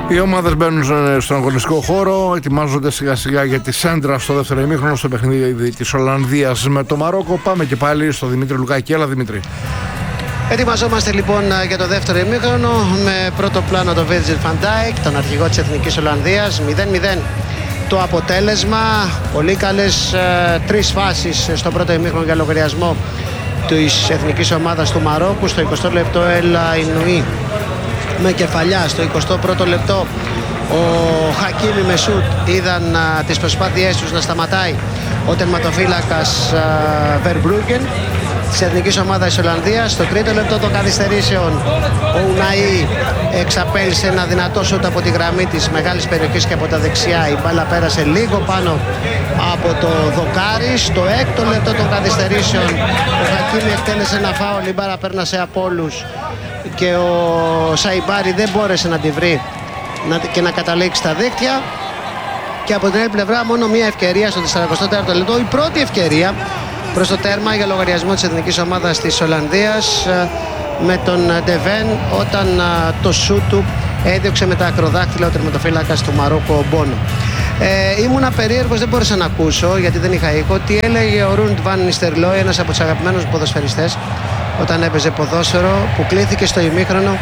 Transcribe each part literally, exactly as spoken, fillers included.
Οι ομάδες μπαίνουν στον αγωνιστικό χώρο, ετοιμάζονται σιγά σιγά για τη σέντρα στο δεύτερο ημίχρονο στο παιχνίδι της Ολλανδίας με το Μαρόκο. Πάμε και πάλι στο Δημήτρη Λουκάκη. Έλα Δημήτρη. Ετοιμαζόμαστε λοιπόν για το δεύτερο ημίχρονο με πρώτο πλάνο τον Virgil van Dijk, τον αρχηγό της Εθνικής Ολλανδίας. μηδέν μηδέν το αποτέλεσμα. Πολύ καλές ε, τρεις φάσεις στο πρώτο ημίχρονο για λογαριασμό της εθνικής ομάδας του Μαρόκου. Στο εικοστό λεπτό El Ainoui με κεφαλιά. Στο εικοστό πρώτο λεπτό ο Χακίμι με σουτ είδαν α, τις προσπάθειές τους να σταματάει ο τερματοφύλακας Verbruggen της εθνικής ομάδας της Ολλανδίας. Στο τρίτο λεπτό των καθυστερήσεων ο Ουναΐ εξαπέλυσε ένα δυνατό σουτ από τη γραμμή της μεγάλης περιοχής και από τα δεξιά. Η μπάλα πέρασε λίγο πάνω από το δοκάρι. Στο έκτο λεπτό των καθυστερήσεων ο Χακίμι εκτέλεσε ένα φάουλ, η μπάλα πέρνασε από όλους και ο Σαϊμπάρι δεν μπόρεσε να τη βρει και να καταλήξει στα δίκτυα. Και από την άλλη πλευρά μόνο μία ευκαιρία στο σαρανταεστό τέταρτο λεπτό, η πρώτη ευκαιρία προς το τέρμα για λογαριασμό της εθνικής ομάδας της Ολλανδίας με τον Ντεβέν, όταν το σούτ του έδιωξε με τα ακροδάχτυλα ο τερματοφύλακας του Μαρόκο Μπόνο. Ε, ήμουνα περίεργος, δεν μπόρεσα να ακούσω γιατί δεν είχα ήχο, τι έλεγε ο Ρούντ Βαν Νιστερλόι, ένας από τους αγαπημένους ποδοσφαιριστές όταν έπαιζε ποδόσφαιρο, που κλήθηκε στο ημίχρονο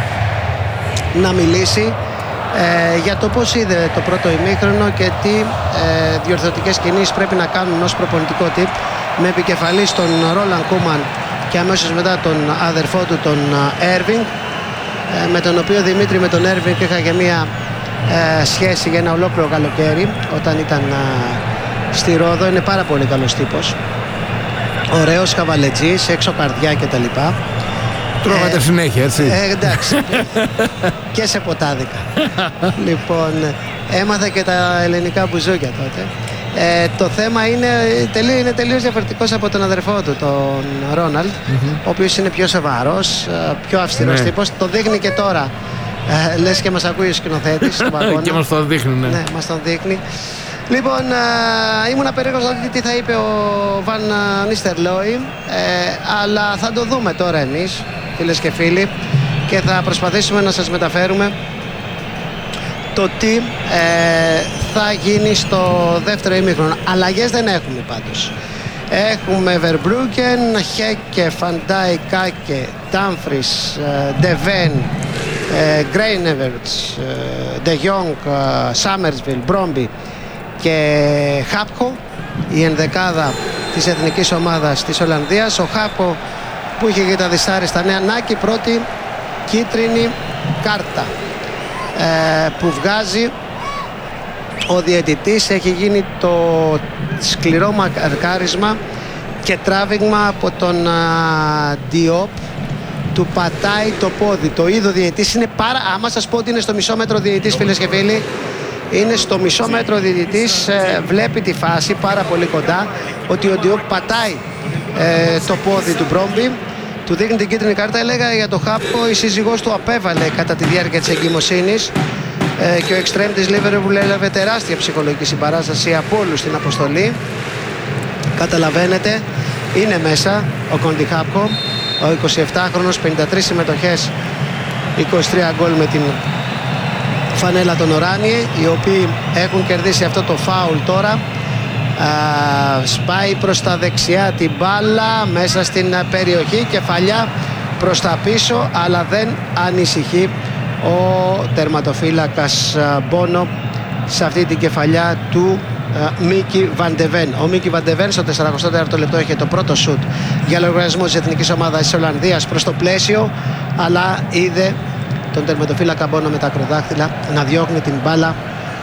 να μιλήσει ε, για το πώς είδε το πρώτο ημίχρονο και τι ε, διορθωτικές κινήσεις πρέπει να κάνουν ως προπονητικό τύπ, με επικεφαλής τον Ρόλαν Κούμαν και αμέσως μετά τον αδερφό του τον Έρβινγκ, ε, με τον οποίο Δημήτρη με τον Έρβινγκ είχα και μία ε, σχέση για ένα ολόκληρο καλοκαίρι όταν ήταν ε, στη Ρόδο. Είναι πάρα πολύ καλός τύπος, ωραίος χαβαλετζής, έξω καρδιά κτλ. Τρώγατε ε, συνέχεια, έτσι. Ε, εντάξει. Και σε ποτάδικα. Λοιπόν, έμαθα και τα ελληνικά μπουζούκια τότε. Ε, το θέμα είναι, τελείως, είναι τελείως διαφορετικός από τον αδερφό του, τον Ρόναλντ, mm-hmm. ο οποίος είναι πιο σοβαρός, πιο αυστηρός ναι. τύπος. Το δείχνει και τώρα. Ε, λες και μας ακούει ο σκηνοθέτης. Και μας τον δείχνει, ναι. Ναι, μας τον δείχνει. Λοιπόν, ε, ήμουν περίεργος να δει τι θα είπε ο Βαν Νίστερλόι, ε, αλλά θα το δούμε τώρα εμείς, φίλες και φίλοι, και θα προσπαθήσουμε να σας μεταφέρουμε το τι ε, θα γίνει στο δεύτερο ημίχρονο. Αλλαγές δεν έχουμε πάντως. Έχουμε Verbruggen, Χέκε, Φαντάι, Κάκε, Ντάμφρις, Ντεβέν, Γκρέινεβερτς, Ντε Γιόνγκ, Σάμερσβιλ, Μπρόμπι και Χάπκο, η ενδεκάδα της εθνικής ομάδας της Ολλανδίας. Ο Χάπκο που είχε και τα δυσάρεστα νέα, Νάκη, πρώτη κίτρινη κάρτα ε, που βγάζει ο διαιτητής. Έχει γίνει το σκληρό μαρκάρισμα και τράβηγμα από τον Διόπ, του πατάει το πόδι. Το είδο διαιτητής είναι πάρα... Άμα σας πω ότι είναι στο μισό μέτρο διαιτητής, φίλες και φίλοι, είναι στο μισό μέτρο διαιτητής, ε, βλέπει τη φάση πάρα πολύ κοντά, ότι ο Διόπ πατάει ε, το πόδι του Μπρόμπι, του δείχνει την κίτρινη κάρτα. Έλεγα για το Χάπκο, η σύζυγός του απέβαλε κατά τη διάρκεια της εγκυμοσύνης ε, και ο εξτρέμ της Λίβερπουλ έλαβε τεράστια ψυχολογική συμπαράσταση από όλους στην αποστολή. Καταλαβαίνετε, είναι μέσα ο Κόντι Χάπκο, ο εικοσιεπτάχρονος, πενήντα τρεις συμμετοχές, είκοσι τρία γκολ με την φανέλα των Οράνιε, οι οποίοι έχουν κερδίσει αυτό το φάουλ τώρα. Α, σπάει προς τα δεξιά την μπάλα μέσα στην περιοχή, κεφαλιά προς τα πίσω, αλλά δεν ανησυχεί ο τερματοφύλακας Μπόνο σε αυτή την κεφαλιά του Μίκι Βαντεβέν. Ο Μίκι Βαντεβέν στο σαρανταεστό τέταρτο λεπτό είχε το πρώτο σουτ για λογαριασμό της εθνικής ομάδας της Ολλανδίας προς το πλαίσιο, αλλά είδε τον τερματοφύλακα Μπόνο με τα ακροδάχτυλα να διώχνει την μπάλα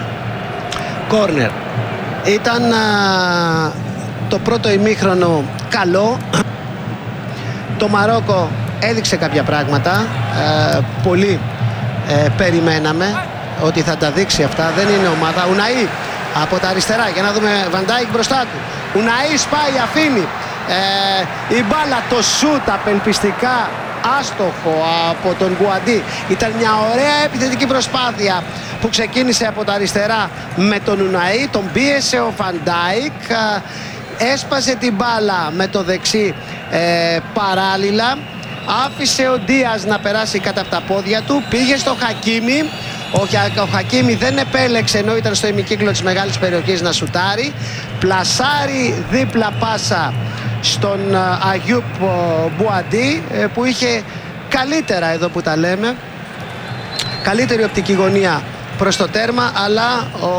κόρνερ. Ήταν α, το πρώτο ημίχρονο καλό. Το Μαρόκο έδειξε κάποια πράγματα, ε, πολύ ε, περιμέναμε ότι θα τα δείξει αυτά. Δεν είναι ομάδα. Ουναΐ από τα αριστερά, για να δούμε, Βαντάικ μπροστά του. Ουναΐ σπάει, αφήνει ε, η μπάλα, το σούτ απελπιστικά άστοχο από τον Μπουαντί. Ήταν μια ωραία επιθετική προσπάθεια που ξεκίνησε από τα αριστερά με τον Ουναΐ, τον πίεσε ο Φαντάικ, έσπασε την μπάλα με το δεξί ε, παράλληλα, άφησε ο Ντίας να περάσει κατά από τα πόδια του, πήγε στο Χακίμι, Ο Χακίμι δεν επέλεξε, ενώ ήταν στο ημικύκλο της μεγάλης περιοχής, να σουτάρει. Πλασάρει δίπλα πάσα στον Αγιούπ Μπουαντί, που είχε καλύτερα, εδώ που τα λέμε, καλύτερη οπτική γωνία προς το τέρμα, αλλά ο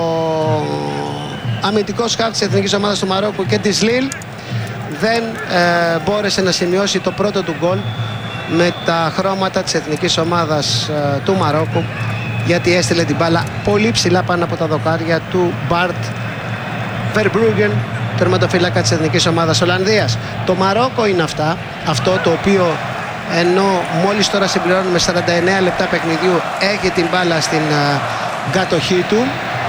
αμυντικός χαφ της εθνικής ομάδας του Μαρόκου και της Λίλ δεν ε, μπόρεσε να σημειώσει το πρώτο του γκολ με τα χρώματα της εθνικής ομάδας ε, του Μαρόκου, γιατί έστειλε την μπάλα πολύ ψηλά πάνω από τα δοκάρια του Μπαρτ Verbruggen, τερματοφύλακα της εθνικής ομάδας Ολλανδίας. Το Μαρόκο είναι αυτά, αυτό το οποίο, ενώ μόλις τώρα συμπληρώνουμε σαράντα εννέα λεπτά παιχνιδιού, έχει την μπάλα στην uh, κατοχή του,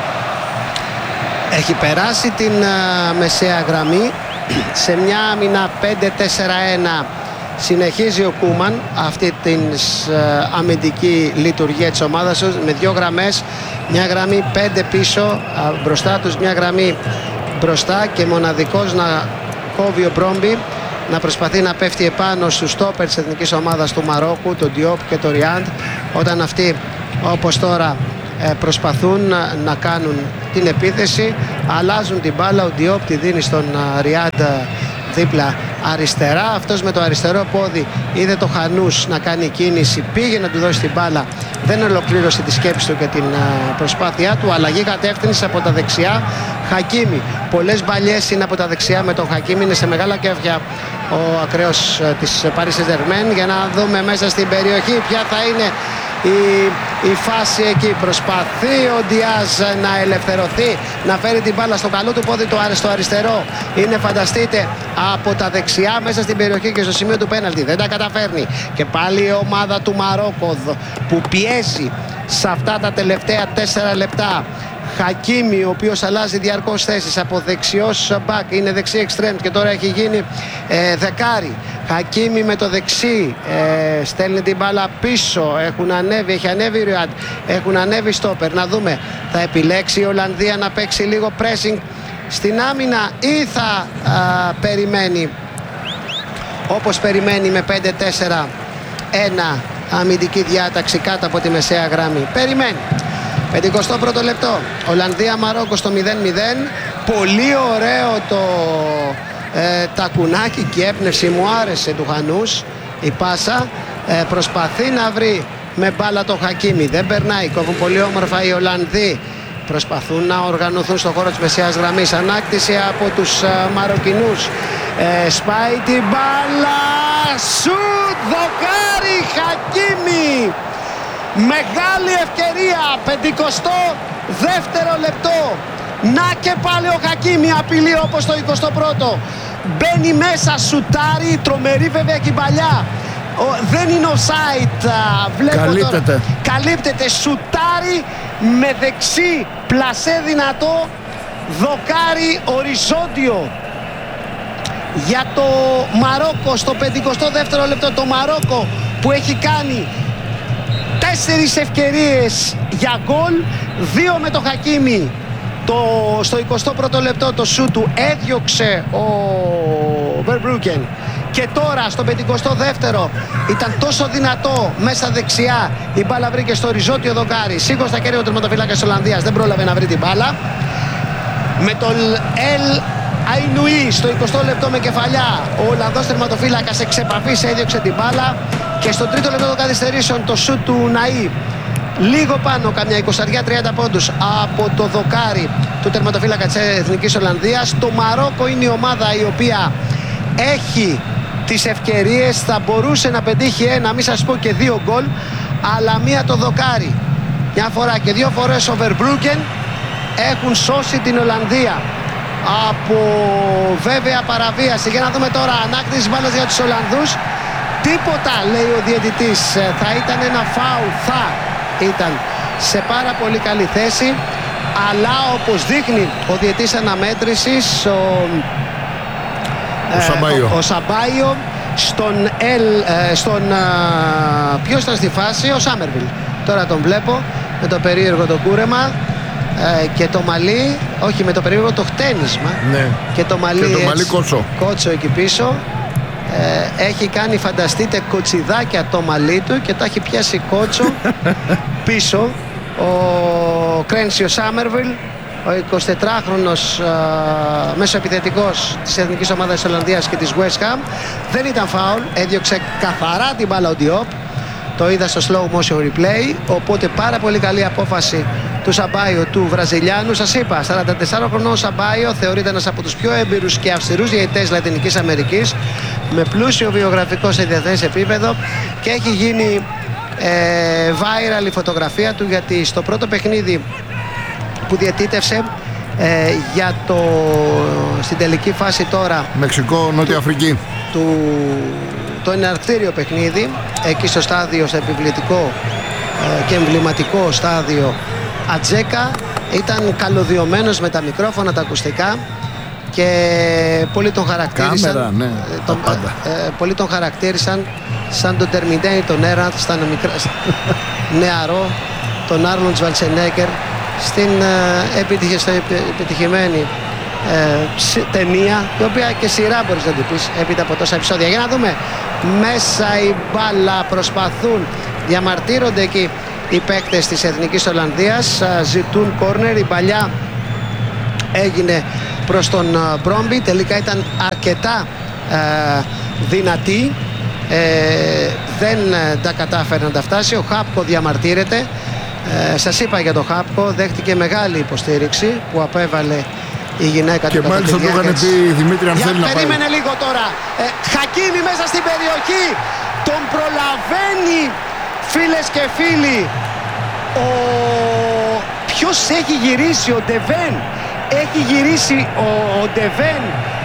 έχει περάσει την uh, μεσαία γραμμή σε μια άμυνα πέντε τέσσερα ένα. Συνεχίζει ο Κούμαν αυτή την uh, αμυντική λειτουργία της ομάδας με δύο γραμμές, μια γραμμή πέντε πίσω uh, μπροστά τους, μια γραμμή μπροστά, και μοναδικός να κόβει ο Μπρόμπι, να προσπαθεί να πέφτει επάνω στους στόπερ της εθνικής ομάδας του Μαρόκου, τον Διόπ και τον Ριάντ, όταν αυτοί, όπως τώρα, προσπαθούν να κάνουν την επίθεση. Αλλάζουν την μπάλα, ο Διόπ τη δίνει στον Ριάντ δίπλα αριστερά. Αυτός με το αριστερό πόδι είδε το Χανούς να κάνει κίνηση, πήγε να του δώσει την μπάλα, δεν ολοκλήρωσε τη σκέψη του και την προσπάθειά του. Αλλαγή κατεύθυνση από τα δεξιά, Χακίμι. Πολλές μπαλιές είναι από τα δεξιά με τον Χακίμι, είναι σε μεγάλα κέφια ο ακραίος της Paris Saint-Germain. Για να δούμε μέσα στην περιοχή ποια θα είναι η, η φάση εκεί. Προσπαθεί ο Διάζ να ελευθερωθεί, να φέρει την μπάλα στο καλό του πόδι, το στο αριστερό είναι, φανταστείτε, από τα δεξιά μέσα στην περιοχή και στο σημείο του πέναλτι. Δεν τα καταφέρνει. Και πάλι η ομάδα του Μαρόκο που πιέζει σε αυτά τα τελευταία τέσσερα λεπτά. Χακίμι, ο οποίος αλλάζει διαρκώς θέσεις, από δεξιός μπακ είναι δεξί εξτρέμ και τώρα έχει γίνει ε, δεκάρι. Χακίμι με το δεξί ε, στέλνει την μπάλα πίσω, έχουν ανέβει, έχει ανέβει Ριάντ, έχουν ανέβει στόπερ. Να δούμε, θα επιλέξει η Ολλανδία να παίξει λίγο pressing στην άμυνα ή θα α, περιμένει όπως περιμένει με πέντε τέσσερα ένα αμυντική διάταξη κάτω από τη μεσαία γραμμή. Περιμένει. πενηκοστό πρώτο λεπτό, Ολλανδία-Μαρόκο στο μηδέν μηδέν. Πολύ ωραίο το ε, τακουνάκι και η έπνευση, μου άρεσε, του Χανούς η πάσα. ε, Προσπαθεί να βρει με μπάλα το Χακίμι, δεν περνάει. Κόβουν πολύ όμορφα οι Ολλανδοί, προσπαθούν να οργανωθούν στον χώρο της μεσαίας γραμμής. Ανάκτηση από τους ε, Μαροκινούς. ε, Σπάει την μπάλα, σουτ, δοκάρι, Χακίμι. Μεγάλη ευκαιρία, πενηκοστό δεύτερο λεπτό. Να και πάλι ο Χακίμι, απειλεί όπως το εικοστό πρώτο. Μπαίνει μέσα, σουτάρει, τρομερή βέβαια και η παλιά. Ο, δεν είναι offside, βλέπω. Καλύπτεται. Τώρα. Καλύπτεται, σουτάρει με δεξί πλασέ δυνατό, δοκάρι οριζόντιο για το Μαρόκο στο πενηκοστό δεύτερο λεπτό. Το Μαρόκο που έχει κάνει τέσσερις ευκαιρίες για γκολ, δύο με το Χακίμι. Το, στο εικοστό πρώτο λεπτό το σούτ του έδιωξε ο Verbruggen, και τώρα στο πενηκοστό δεύτερο ήταν τόσο δυνατό μέσα δεξιά, η μπάλα βρήκε στο οριζόντιο δοκάρι. Σήκωσε τα χέρια ο τερματοφύλακας της Ολλανδίας, δεν πρόλαβε να βρει την μπάλα. Με τον Ελ Αϊνουή στο εικοστό λεπτό με κεφαλιά, ο Ολλανδός τερματοφύλακας εξ επαφής έδιωξε την μπάλα. Και στο τρίτο λεπτό των καθυστερήσεων το σούτ του Ναΐ, λίγο πάνω, καμιά είκοσι τριάντα πόντους από το δοκάρι του τερματοφύλακα της Εθνικής Ολλανδίας. Το Μαρόκο είναι η ομάδα η οποία έχει τις ευκαιρίες, θα μπορούσε να πετύχει ένα, μη σας πω και δύο γκολ, αλλά μία το δοκάρι μια φορά και δύο φορές ο Verbruggen έχουν σώσει την Ολλανδία από βέβαια παραβίαση. Για να δούμε τώρα, ανάκτηση μπάλας για τους Ολλανδούς. Τίποτα, λέει ο διαιτητής, θα ήταν ένα φάουλ, θα ήταν σε πάρα πολύ καλή θέση, αλλά όπως δείχνει ο διαιτητής αναμέτρησης, ο, ο, ε, Σαμπάιο. ο, ο Σαμπάιο, στον, Ελ, ε, στον ε, ποιος ήταν στη φάση, ο Σάμερβιλ. Τώρα τον βλέπω με το περίεργο το κούρεμα ε, και το μαλλί, όχι με το περίεργο το χτένισμα, ναι. Και το μαλλί, και το μαλλί κότσο. κότσο εκεί πίσω. Ε, έχει κάνει, φανταστείτε, κοτσιδάκια το μαλλί του και τα έχει πιάσει κότσο πίσω. ο Κρένσιο Σάμερβιλ, ο εικοσιτετράχρονος μεσοεπιθετικός της εθνικής ομάδας της Ολλανδίας και της West Ham. Δεν ήταν φάουλ, έδιωξε καθαρά την μπάλα ο Διόπ. Το είδα στο slow motion replay, οπότε πάρα πολύ καλή απόφαση του Σαμπάιο, του Βραζιλιάνου. Σας είπα, σαράντα τεσσάρων χρονών ο Σαμπάιο θεωρείται ένας από τους πιο έμπειρους και αυστηρούς διαιτητές Λατινικής Αμερικής, με πλούσιο βιογραφικό σε διεθνές επίπεδο, και έχει γίνει ε, viral η φωτογραφία του, γιατί στο πρώτο παιχνίδι που διαιτήτευσε ε, για το, στην τελική φάση τώρα, Μεξικό, Νότια Αφρική, του, το εναρκτήριο παιχνίδι, εκεί στο στάδιο, στο επιβλητικό ε, και εμβληματικό στάδιο Ατζέκα, ήταν καλωδιωμένος με τα μικρόφωνα, τα ακουστικά, και πολλοί τον χαρακτήρισαν, Κάμερα, ναι, τον, ε, ε, πολλοί τον χαρακτήρισαν σαν τον Terminator, τον Έραντ, σαν μικρά, νεαρό, τον Άρνολντ Σβαρτσενέγκερ στην ε, επιτυχη, στο επιτυχημένη ε, ταινία, η οποία και σειρά μπορείς να την πεις έπειτα από τόσα επεισόδια. Για να δούμε, μέσα η μπάλα, προσπαθούν, διαμαρτύρονται εκεί οι παίκτες της Εθνικής Ολλανδίας, ζητούν κόρνερ. Η παλιά έγινε προς τον Μπρόμπι, τελικά ήταν αρκετά ε, δυνατή, ε, δεν τα κατάφερε να τα φτάσει. Ο Χάπκο διαμαρτύρεται. Ε, σας είπα για το Χάπκο, δέχτηκε μεγάλη υποστήριξη που απέβαλε η γυναίκα και του. Και μάλιστα του είχαν πει, Δημήτρη, αν θέλει να πάει. Περίμενε λίγο τώρα. Ε, Χακίμι μέσα στην περιοχή, τον προλαβαίνει, φίλες και φίλοι. Ο... Ποιος έχει γυρίσει? Ο Ντεβέν. Έχει γυρίσει ο, ο Ντεβέν.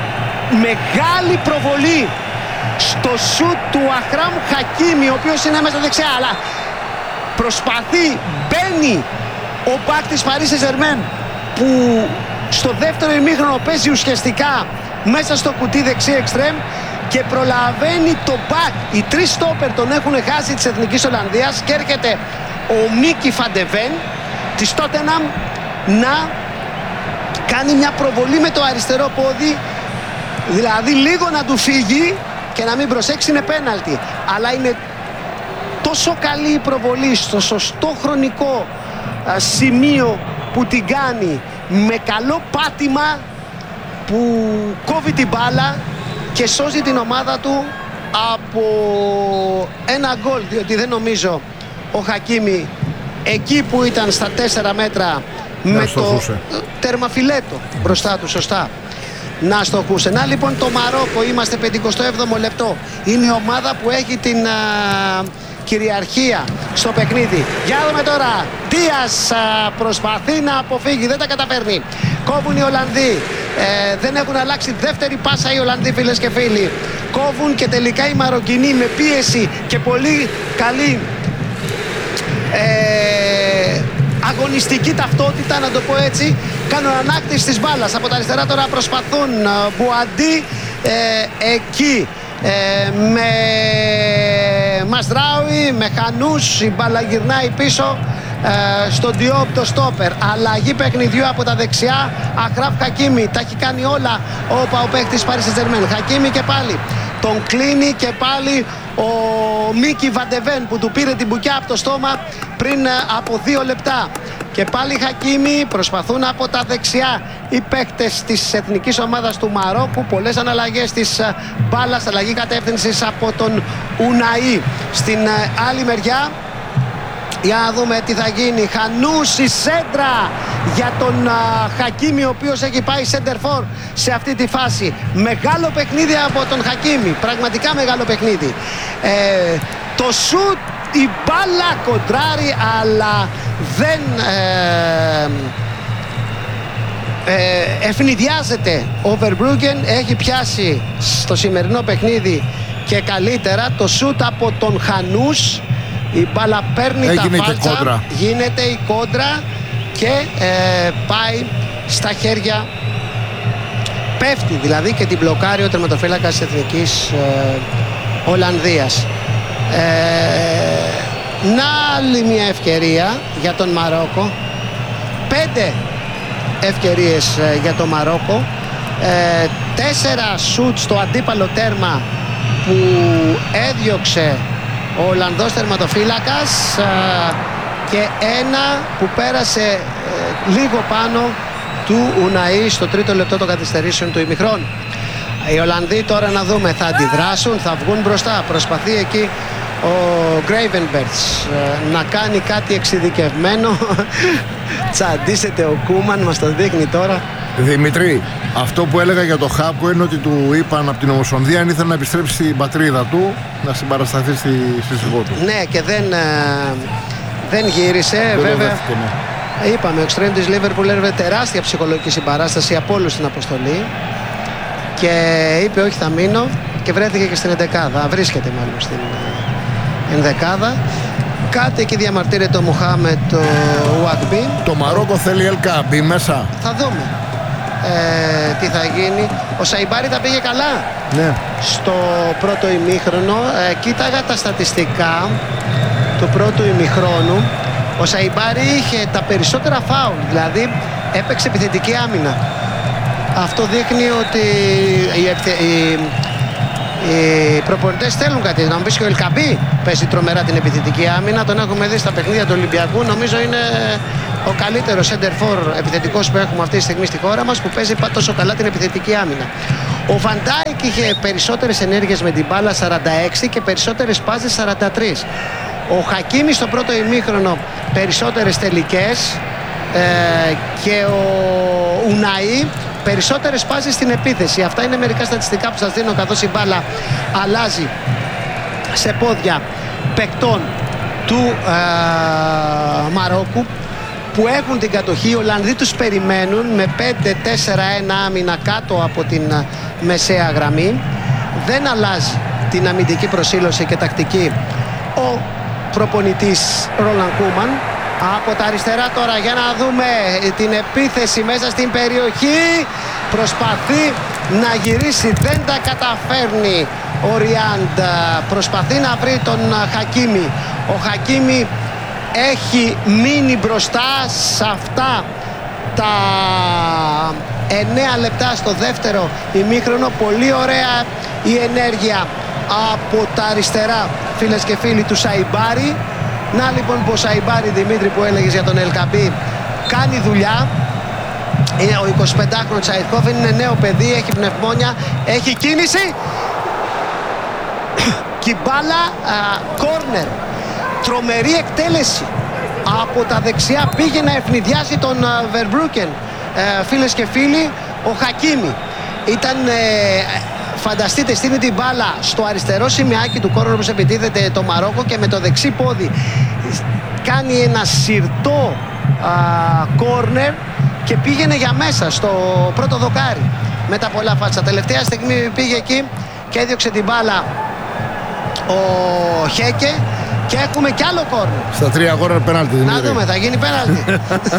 Μεγάλη προβολή στο σουτ του Αχράμ Χακίμι, ο οποίος είναι μέσα δεξιά, αλλά προσπαθεί, μπαίνει ο μπακ της Παρί Σεν Ζερμέν, που στο δεύτερο ημίχρονο παίζει ουσιαστικά μέσα στο κουτί δεξί εξτρέμ, και προλαβαίνει το μπακ. Οι τρεις στόπερ τον έχουν χάσει της Εθνικής Ολλανδίας, και έρχεται ο Μίκι Φαντεβέν της Τότεναμ να κάνει μια προβολή με το αριστερό πόδι, δηλαδή λίγο να του φύγει και να μην προσέξει, είναι πέναλτι. Αλλά είναι τόσο καλή η προβολή στο σωστό χρονικό α, σημείο που την κάνει, με καλό πάτημα που κόβει την μπάλα και σώζει την ομάδα του από ένα γκολ, διότι δεν νομίζω ο Χακίμι εκεί που ήταν στα τέσσερα μέτρα με το τερμαφιλέτο μπροστά του, σωστά, να στοχούσε. Να λοιπόν το Μαρόκο, είμαστε πενηκοστό έβδομο λεπτό, είναι η ομάδα που έχει την α, κυριαρχία στο παιχνίδι. Για δούμε τώρα, Δίας προσπαθεί να αποφύγει, δεν τα καταφέρνει. Κόβουν οι Ολλανδοί, ε, δεν έχουν αλλάξει δεύτερη πάσα οι Ολλανδοί, φίλες και φίλοι. Κόβουν, και τελικά οι Μαροκινοί με πίεση και πολύ καλή ε, αγωνιστική ταυτότητα, να το πω έτσι, κάνουν ανάκτηση της μπάλας. Από τα αριστερά τώρα προσπαθούν Μπουαντί, ε, εκεί ε, με Μαστράουι, με Χανούς, η μπάλα γυρνάει πίσω ε, στον Διόπ, το στόπερ. Αλλαγή παιχνιδιού από τα δεξιά, Αχράμ Χακίμι, τα έχει κάνει όλα ο παοπαίκτης Παρί Σεν Ζερμέν. Χακίμι και πάλι τον κλείνει, και πάλι ο Μίκι Βαντεβέν που του πήρε την μπουκιά από το στόμα πριν από δύο λεπτά. Και πάλι Χακίμι, προσπαθούν από τα δεξιά οι παίκτες της εθνικής ομάδας του Μαρόκου. Πολλές αναλλαγές της μπάλας, αλλαγή κατεύθυνσης από τον Ουναή. Στην άλλη μεριά, για να δούμε τι θα γίνει. Χανούση, σέντρα για τον α, Χακίμι, ο οποίος έχει πάει center for σε αυτή τη φάση. Μεγάλο παιχνίδι από τον Χακίμι, πραγματικά μεγάλο παιχνίδι. Ε, το σουτ, η μπάλα κοντράρει, αλλά δεν ε, ε, ευνηδιάζεται. Ο Verbruggen έχει πιάσει στο σημερινό παιχνίδι και καλύτερα. Το σουτ από τον Χανούς, η μπάλα παίρνει έγινε τα φάλτσα, γίνεται η κόντρα και ε, πάει στα χέρια, πέφτει δηλαδή και την μπλοκάρει ο τερματοφύλακας της Εθνικής ε, Ολλανδίας. Ε, να άλλη μια ευκαιρία για τον Μαρόκο, πέντε ευκαιρίες ε, για τον Μαρόκο, ε, τέσσερα σουτ στο αντίπαλο τέρμα που έδιωξε ο Ολλανδός τερματοφύλακας, και ένα που πέρασε ε, λίγο πάνω του Ουναή στο τρίτο λεπτό των καθυστερήσεων του ημιχρόνου. Οι Ολλανδοί τώρα να δούμε, θα αντιδράσουν, θα βγουν μπροστά. Προσπαθεί εκεί ο Gravenberch να κάνει κάτι εξειδικευμένο. Τσαντίσεται ο Κούμαν, μας το δείχνει τώρα. Δημητρή, αυτό που έλεγα για το Χάπκο είναι ότι του είπαν από την Ομοσπονδία αν ήθελε να επιστρέψει στην πατρίδα του, να συμπαρασταθεί στη σύζυγό του. Ναι, και δεν, δεν γύρισε. Δεν βέβαια, δέχτηκε, ναι. Είπαμε, ο εξτρέμ της Liverpool έρευε τεράστια ψυχολογική συμπαράσταση από όλους στην αποστολή και είπε όχι, θα μείνω, και βρέθηκε και στην ενδεκάδα. Βρίσκεται μάλλον στην ενδεκάδα. Κάτι εκεί διαμαρτύρεται ο Μοχάμετ το Ουακμπί. Το Μαρόκο θέλει Ελκαμπή μέσα. Θα δούμε ε, τι θα γίνει. Ο Σαϊμπάρι τα πήγε καλά, ναι, στο πρώτο ημίχρονο. ε, Κοίταγα τα στατιστικά του πρώτου ημιχρόνου. Ο Σαϊμπάρι είχε τα περισσότερα φάουλ, δηλαδή έπαιξε επιθετική άμυνα. Αυτό δείχνει ότι οι, οι, οι προπονητές θέλουν κάτι. Να μου πεις και ο Ελκαμπή παίζει τρομερά την επιθετική άμυνα. Τον έχουμε δει στα παιχνίδια του Ολυμπιακού. Νομίζω είναι ο καλύτερος center for επιθετικός που έχουμε αυτή τη στιγμή στη χώρα μας, που παίζει τόσο καλά την επιθετική άμυνα. Ο Van Dijk είχε περισσότερες ενέργειες με την μπάλα, σαράντα έξι, και περισσότερες πάσες, σαράντα τρία. Ο Χακίμι στο πρώτο ημίχρονο περισσότερες τελικές ε, και ο Ουναή περισσότερες πάσες στην επίθεση. Αυτά είναι μερικά στατιστικά που σας δίνω, καθώς η μπάλα αλλάζει σε πόδια παικτών του ε, Μαρόκου που έχουν την κατοχή. Οι Ολλανδοί τους περιμένουν με πέντε τέσσερα ένα άμυνα κάτω από την μεσαία γραμμή. Δεν αλλάζει την αμυντική προσήλωση και τακτική ο προπονητής Ρόλαν Κούμαν. Από τα αριστερά τώρα για να δούμε την επίθεση μέσα στην περιοχή. Προσπαθεί να γυρίσει, δεν τα καταφέρνει ο Ριάντ. Προσπαθεί να βρει τον Χακίμι. Ο Χακίμι έχει μείνει μπροστά σε αυτά τα εννέα λεπτά στο δεύτερο ημίχρονο. Πολύ ωραία η ενέργεια από τα αριστερά, φίλες και φίλοι, του Σαϊμπάρι. Να λοιπόν που ο Σαϊμπάρι, Δημήτρη, που έλεγες για τον Ελκαμπή, κάνει δουλειά. Ο εικοσιπεντάχρονος Τσαϊχόφεν είναι νέο παιδί, έχει πνευμόνια, έχει κίνηση. Κιμπάλα, κόρνερ. Τρομερή εκτέλεση από τα δεξιά, πήγε να ευνηδιάσει τον Βερμπρούκεν. Ε, φίλες και φίλοι, ο Χακίμι ήταν, ε, φανταστείτε, στείνει την μπάλα στο αριστερό σημειάκι του κόρνερ όπως επιτίθεται το Μαρόκο και με το δεξί πόδι κάνει ένα συρτό κόρνερ και πήγαινε για μέσα στο πρώτο δοκάρι με τα πολλά φάτσα. Τελευταία στιγμή πήγε εκεί και έδιωξε την μπάλα ο Χέκε. Και έχουμε κι άλλο κόρνερ. Στα τρία κόρνερ πέναλτι. Να δούμε, θα γίνει πέναλτι.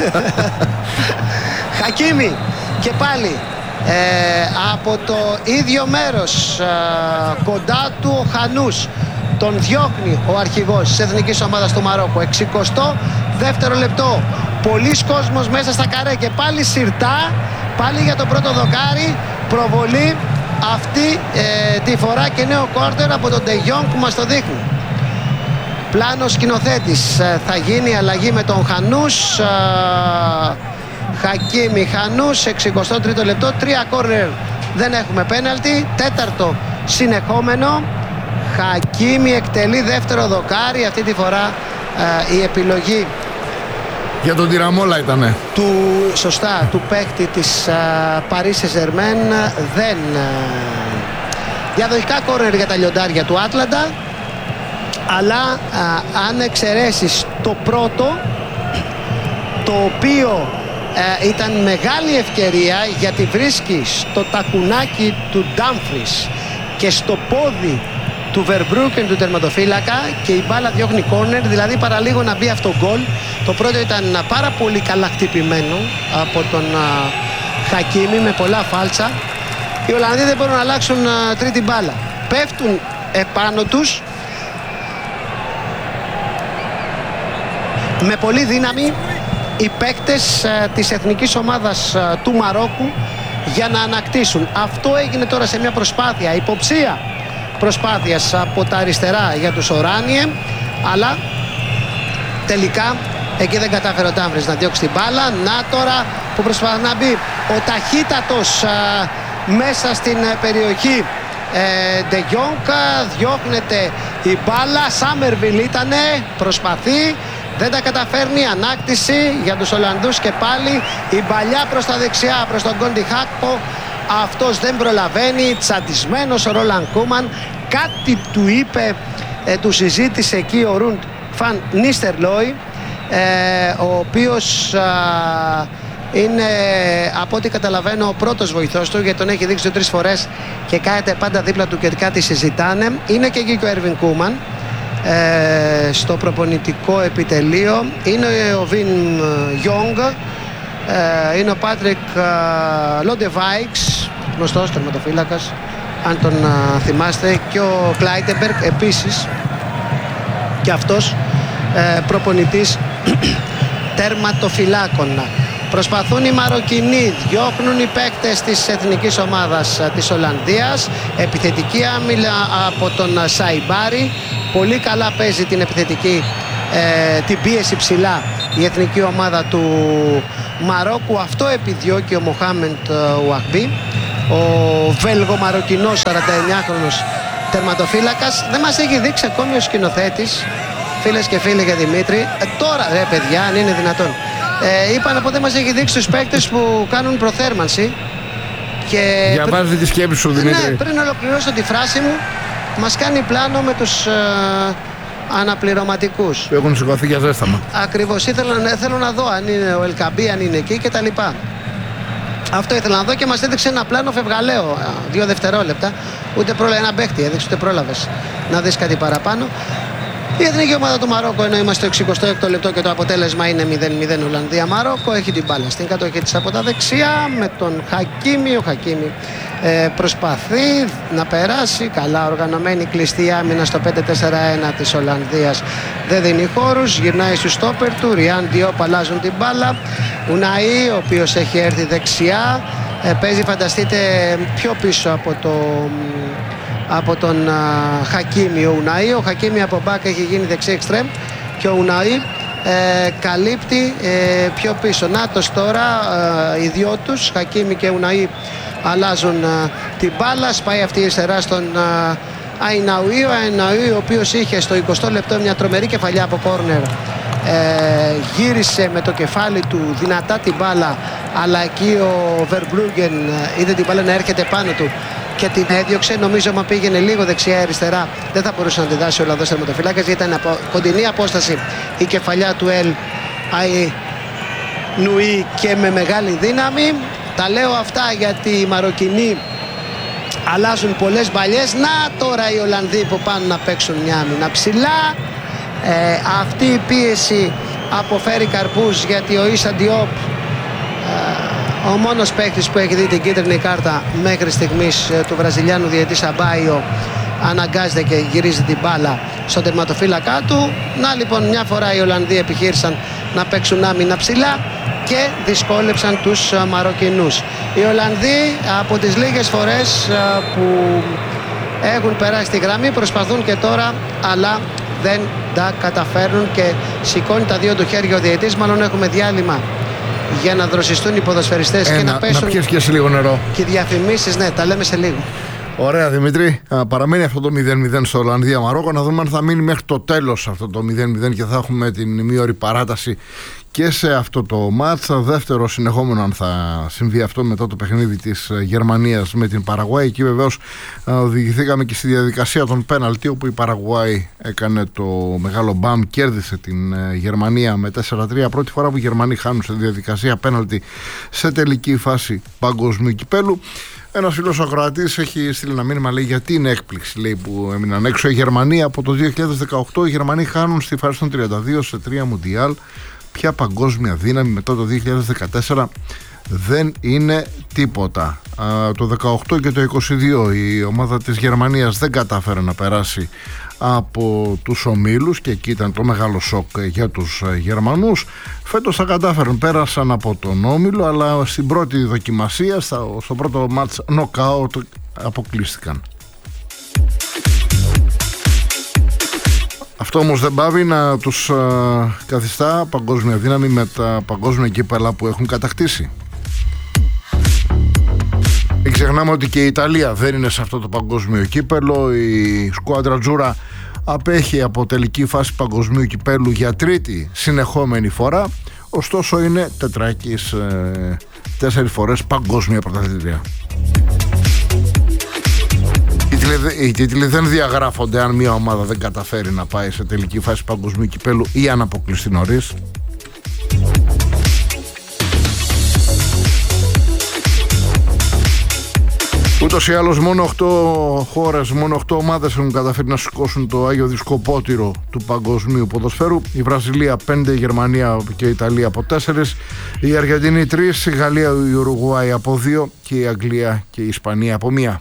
Χακίμι και πάλι ε, από το ίδιο μέρος, ε, κοντά του ο Χανούς. Τον διώχνει ο αρχηγός της εθνικής ομάδας του Μαρόκου. εξηκοστό δεύτερο λεπτό. Πολλής κόσμος μέσα στα καρέ και πάλι συρτά. Πάλι για το πρώτο δοκάρι. Προβολή αυτή ε, τη φορά και νέο κόρνερ από τον Ντε Γιόνγκ που μας το δείχνει. Πλάνο σκηνοθέτης, θα γίνει αλλαγή με τον Χανούς. Χακίμι Χανούς, εξηκοστό τρίτο λεπτό. Τρία κόρνερ, δεν έχουμε πέναλτι. Τέταρτο συνεχόμενο. Χακίμι εκτελεί δεύτερο δοκάρι. Αυτή τη φορά η επιλογή για τον Τιραμόλα ήτανε του, σωστά, του παίκτη της Paris Saint-Germain. Δεν διαδοχικά κόρνερ για τα λιοντάρια του Άτλαντα. Αλλά α, αν εξαιρέσεις το πρώτο, το οποίο α, ήταν μεγάλη ευκαιρία γιατί βρίσκει στο τακουνάκι του Ντάμφρις και στο πόδι του Βερμπρούκεν του τερματοφύλακα και η μπάλα διώχνει κόρνερ, δηλαδή παραλίγο να μπει αυτό γκολ. Το πρώτο ήταν πάρα πολύ καλά χτυπημένο από τον α, Χακίμι με πολλά φάλτσα. Οι Ολλανδοί δεν μπορούν να αλλάξουν α, τρίτη μπάλα. Πέφτουν επάνω τους με πολύ δύναμη οι παίκτες ε, της εθνικής ομάδας ε, του Μαρόκου για να ανακτήσουν. Αυτό έγινε τώρα σε μια προσπάθεια, υποψία προσπάθειας από τα αριστερά για τους Οράνιε, αλλά τελικά Εκεί δεν κατάφερε ο Ντάμφριες να διώξει την μπάλα. Να τώρα που προσπαθεί να μπει ο ταχύτατος α, μέσα στην περιοχή Ντε Γιόνγκ, διώχνεται η μπάλα. Σάμερβιλ ήτανε, προσπαθεί, δεν τα καταφέρνει. Ανάκτηση για τους Ολλανδούς και πάλι η μπαλιά προς τα δεξιά, προς τον Κόντι Χάκπο. Αυτός δεν προλαβαίνει, τσαντισμένος ο Ρόλαν Κούμαν. Κάτι του είπε, ε, του συζήτησε εκεί ο Ρουντ Φαν Νίστερλόι, ε, ο οποίος α, είναι, από ό,τι καταλαβαίνω, ο πρώτος βοηθός του, γιατί τον έχει δείξει τρεις φορές και κάθεται πάντα δίπλα του και κάτι συζητάνε. Είναι και εκεί και ο Έρβιν Κούμαν ε, στο προπονητικό επιτελείο. Είναι ο Βιν Γιόγκ, ε, είναι ο Πάτρικ Λοντεβάιξ, γνωστός τερματοφύλακας, αν τον α, θυμάστε, και ο Κλάιτεμπεργκ επίσης, και αυτός ε, προπονητής τερματοφυλάκων. Προσπαθούν οι Μαροκινοί, διώχνουν οι παίκτες της εθνικής ομάδας της Ολλανδίας. Επιθετική άμυλα από τον Σαϊμπάρη. Πολύ καλά παίζει την επιθετική, ε, την πίεση ψηλά η εθνική ομάδα του Μαρόκου. Αυτό επιδιώκει ο Μοχάμεντ Ουαχμπί, ο Βέλγο-Μαροκινός σαράντα εννιάχρονος τερματοφύλακας. Δεν μας έχει δείξει ακόμη ο σκηνοθέτης, φίλες και φίλοι και Δημήτρη, ε, τώρα ρε παιδιά, αν είναι δυνατόν, ε, είπαν από δεν μας έχει δείξει τους παίκτες που κάνουν προθέρμανση. Και διαβάζει πριν... τη σκέψη σου, Δημήτρη. Ναι, πριν ολοκληρώσω τη φράση μου, μας κάνει πλάνο με τους ε, αναπληρωματικούς που έχουν σηκωθεί για ζέσταμα. Ακριβώς, ήθελα, θέλω να δω αν είναι ο Ελκαμπή, αν είναι εκεί κτλ. Αυτό ήθελα να δω και μας έδειξε ένα πλάνο φευγαλαίο, δύο δευτερόλεπτα. Ούτε πρόλαβε ένα παίχτη, έδειξε, ούτε πρόλαβες να δεις κάτι παραπάνω. Η εθνική ομάδα του Μαρόκο, ενώ είμαστε στο εξηκοστό έκτο λεπτό και το αποτέλεσμα είναι μηδέν μηδέν Ολλανδία-Μαρόκο, έχει την μπάλα στην κατοχή της από τα δεξιά με τον Χακίμι. Ο Χακίμι ε, προσπαθεί να περάσει, καλά οργανωμένη κλειστή άμυνα στο πέντε τέσσερα ένα της Ολλανδίας, δεν δίνει χώρους, γυρνάει στους στόπερ του, Ριάν Διόπ αλλάζουν την μπάλα. Ουναή, ο οποίος έχει έρθει δεξιά, ε, παίζει, φανταστείτε, πιο πίσω από το... από τον α, Χακίμι ο Ουναή. Ο Χακίμι από μπακ έχει γίνει δεξί εξτρέμ και ο Ουναή ε, καλύπτει ε, πιο πίσω. Νάτος τώρα, ε, οι δυο τους, Χακίμι και Ουναή, αλλάζουν α, την μπάλα. Σπάει αυτή η αριστερά στον α, Αϊναουί. Ο Αϊναουί, ο οποίος είχε στο εικοστό λεπτό μια τρομερή κεφαλιά από κόρνερ, ε, γύρισε με το κεφάλι του δυνατά την μπάλα, αλλά εκεί ο Βερμπλούγκεν είδε την μπάλα να έρχεται πάνω του και την έδιωξε. Νομίζω ότι πήγαινε λίγο δεξιά-αριστερά δεν θα μπορούσε να τη δάσει ο Ολλανδός τερματοφυλάκας, γιατί ήταν από κοντινή απόσταση η κεφαλιά του Ελ Αϊ Νουί και με μεγάλη δύναμη. Τα λέω αυτά γιατί οι Μαροκινοί αλλάζουν πολλές μπαλιές. Να τώρα οι Ολλανδοί που πάνε να παίξουν μια άμυνα ψηλά. Ε, αυτή η πίεση αποφέρει καρπούς, γιατί ο Ίσα Διόπ, ο μόνος παίκτης που έχει δει την κίτρινη κάρτα μέχρι στιγμής του Βραζιλιάνου διαιτητή Σαμπάιο, αναγκάζεται και γυρίζει την μπάλα στον τερματοφύλακα του. Να λοιπόν, μια φορά οι Ολλανδοί επιχείρησαν να παίξουν άμυνα ψηλά και δυσκόλεψαν τους Μαροκινούς. Οι Ολλανδοί από τις λίγες φορές που έχουν περάσει τη γραμμή προσπαθούν και τώρα, αλλά δεν τα καταφέρνουν και σηκώνει τα δύο του χέρια ο διαιτητής. Μάλλον έχουμε διάλειμμα για να δροσιστούν οι ποδοσφαιριστές ε, και να, να πέσουν να πιες και σε λίγο νερό. Και διαφημίσεις, ναι, τα λέμε σε λίγο. Ωραία, Δημήτρη. Α, παραμένει αυτό το μηδέν μηδέν στο Ολλανδία-Μαρόκο. Να δούμε αν θα μείνει μέχρι το τέλος αυτό το μηδέν μηδέν και θα έχουμε την ημίωρη παράταση και σε αυτό το μάτς. Δεύτερο συνεχόμενο, αν θα συμβεί αυτό, μετά το παιχνίδι της Γερμανίας με την Παραγουάη. Εκεί βεβαίως οδηγηθήκαμε και στη διαδικασία των πέναλτι, όπου η Παραγουάη έκανε το μεγάλο μπαμ, κέρδισε την Γερμανία με τέσσερα τρία. Πρώτη φορά που οι Γερμανοί χάνουν σε διαδικασία πέναλτι σε τελική φάση παγκοσμίου κυπέλου. Ένας φίλος ακροατής έχει στείλει ένα μήνυμα, λέει, γιατί είναι έκπληξη, λέει, που έμειναν έξω οι Γερμανοί από το δύο χιλιάδες δεκαοκτώ. Οι Γερμανοί χάνουν στη φάση των τριάντα δύο σε τρία Μουντιάλ. Ποια παγκόσμια δύναμη μετά το δύο χιλιάδες δεκατέσσερα δεν είναι τίποτα. Α, το δεκαοκτώ και το είκοσι δύο η ομάδα της Γερμανίας δεν κατάφερε να περάσει από τους ομίλους και εκεί ήταν το μεγάλο σοκ για τους Γερμανούς. Φέτος θα κατάφεραν, πέρασαν από τον όμιλο, αλλά στην πρώτη δοκιμασία, στο πρώτο μάτς νοκάουτ, αποκλείστηκαν. Αυτό όμως δεν πάβει να τους α, καθιστά παγκόσμια δύναμη με τα παγκόσμια κύπελα που έχουν κατακτήσει. Μην ξεχνάμε ότι και η Ιταλία δεν είναι σε αυτό το παγκόσμιο κύπελο. Η σκουάντρα Τζούρα απέχει από τελική φάση παγκοσμίου κυπέλου για τρίτη συνεχόμενη φορά. Ωστόσο είναι τετράκης ε, τέσσερις φορές παγκόσμια πρωταθλήτρια. Οι τίτλοι δεν διαγράφονται αν μια ομάδα δεν καταφέρει να πάει σε τελική φάση παγκοσμίου κυπέλου ή αν αποκλειστεί νωρίς. Ούτως ή άλλως μόνο οκτώ χώρες, μόνο οκτώ ομάδες έχουν καταφέρει να σηκώσουν το Άγιο Δισκοπότηρο του παγκοσμίου ποδοσφαίρου. Η Βραζιλία πέντε, η Γερμανία και η Ιταλία από τέσσερις, η Αργεντινή τρεις, η Γαλλία, η Ουρουγουάη από δύο και η Αγγλία και η Ισπανία από μία.